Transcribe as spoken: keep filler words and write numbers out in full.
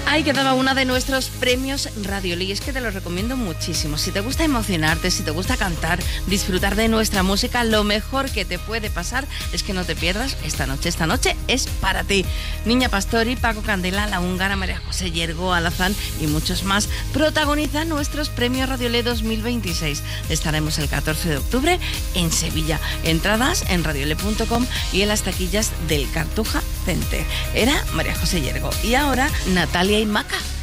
Ahí quedaba una de nuestros premios Radiolí, y es que te lo recomiendo muchísimo. Si te gusta emocionarte, si te gusta cantar, disfrutar de nuestra música, lo mejor que te puede pasar es que no te pierdas esta noche. Esta noche es para ti. Niña Pastori, Paco Candela, La Húngara, María José Yergo, Alazán y muchos más protagonizan nuestros premios Radiolí dos mil veintiséis. Estaremos el catorce de octubre en Sevilla. Entradas en radiolé punto com y en las taquillas del Cartuja Center. Era María José Yergo. Y ahora Natalia y Maca.